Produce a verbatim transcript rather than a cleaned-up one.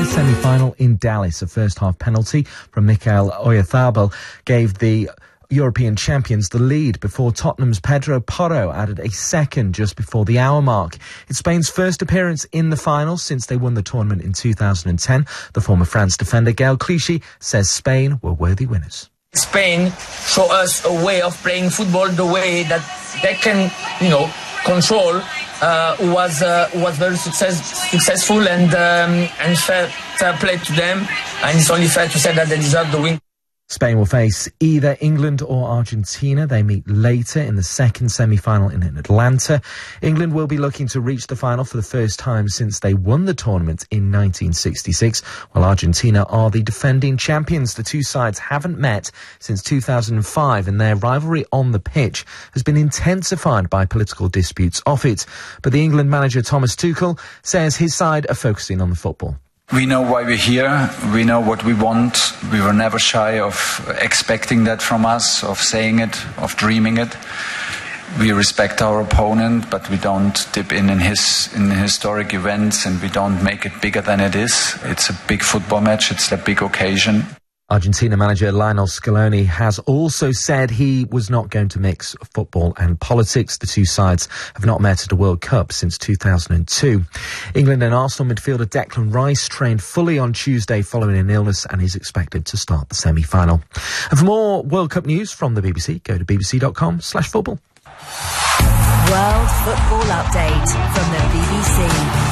their semi-final in Dallas. A first-half penalty from Mikel Oyarzabal gave the European champions the lead before Tottenham's Pedro Porro added a second just before the hour mark. It's Spain's first appearance in the final since they won the tournament in two thousand ten. The former France defender Gaël Clichy says Spain were worthy winners. Spain showed us a way of playing football, the way that they can, you know, control, uh, was uh, was very success, successful and um, and fair, fair play to them. And it's only fair to say that they deserve the win. Spain will face either England or Argentina. They meet later in the second semi-final in Atlanta. England will be looking to reach the final for the first time since they won the tournament in nineteen sixty-six, while Argentina are the defending champions. The two sides haven't met since two thousand five, and their rivalry on the pitch has been intensified by political disputes off it. But the England manager Thomas Tuchel says his side are focusing on the football. We know why we're here. We know what we want. We were never shy of expecting that from us, of saying it, of dreaming it. We respect our opponent, but we don't dip in in his in historic events, and we don't make it bigger than it is. It's a big football match. It's a big occasion. Argentina manager Lionel Scaloni has also said he was not going to mix football and politics. The two sides have not met at a World Cup since two thousand two. England and Arsenal midfielder Declan Rice trained fully on Tuesday following an illness and is expected to start the semi-final. And for more World Cup news from the B B C, go to bbc.com slash football. World Football Update from the B B C.